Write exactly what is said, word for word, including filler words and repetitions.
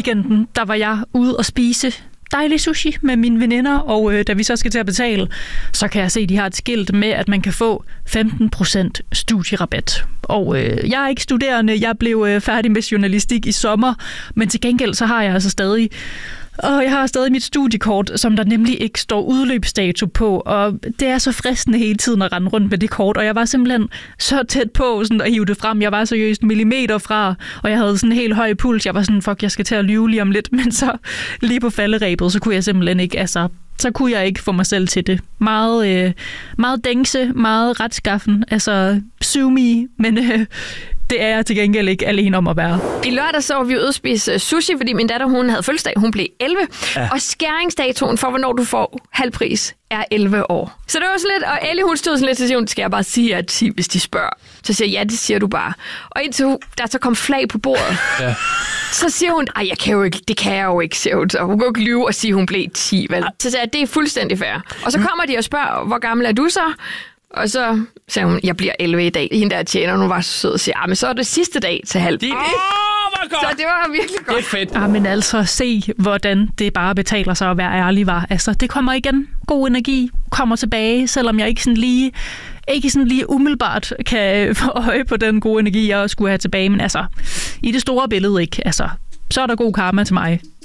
weekenden, der var jeg ude og spise dejlig sushi med mine veninder, og øh, da vi så skal til at betale, så kan jeg se, at de har et skilt med, at man kan få femten procent studierabat. Og øh, jeg er ikke studerende, jeg blev øh, færdig med journalistik i sommer, men til gengæld så har jeg altså stadig Og jeg har stadig mit studiekort, som der nemlig ikke står udløbsdato på, og det er så fristende hele tiden at rende rundt med det kort, og jeg var simpelthen så tæt på sådan, at hive det frem. Jeg var seriøst millimeter fra, og jeg havde sådan en helt høj puls. Jeg var sådan, fuck, jeg skal til at lyve lige om lidt, men så lige på falderebet, så kunne jeg simpelthen ikke, altså, så kunne jeg ikke få mig selv til det. Meget, øh, meget dængse, meget retskaffen, altså syvmi, men øh, det er jeg til gengæld ikke alene om at være. I lørdag så var vi ude at spise sushi, fordi min datter, hun havde fødselsdag. Hun blev elleve, ja. Og skæringsdatoen for, hvornår du får halv pris, er elleve år. Så det var sådan lidt, og Ellie, hun stod sådan lidt til sig, skal jeg bare sige, at ti, hvis de spørger. Så siger jeg, ja, det siger du bare. Og indtil der så kom flag på bordet, ja. Så siger hun, ej, jeg kan jo ikke, det kan jeg jo ikke, siger hun. Så hun kan jo ikke lyve og sige, hun blev ti, vel? Så siger jeg, det er fuldstændig fair. Og så kommer de og spørger, hvor gammel er du så? Og så sagde hun, jeg bliver elleve i dag. Hende der tjener, hun var så sød og siger, ah, men så er det sidste dag til halv. Det er det. Oh, så det var virkelig godt. Det er fedt. Ja, men altså, se, hvordan det bare betaler sig at være ærlig, var. Altså, det kommer igen. God energi kommer tilbage, selvom jeg ikke sådan lige, ikke sådan lige umiddelbart kan få øje på den gode energi, jeg skulle have tilbage. Men altså, i det store billede ikke. Altså, så er der god karma til mig.